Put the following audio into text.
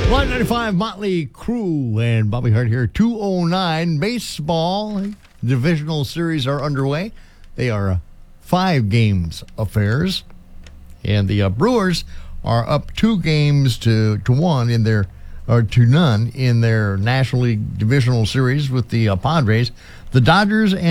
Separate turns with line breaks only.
195 Motley Crue and Bobby Hart here. 209 baseball divisional series are underway. They are 5 games affairs, and the Brewers are up 2 games to none in their National League divisional series with the Padres. The Dodgers and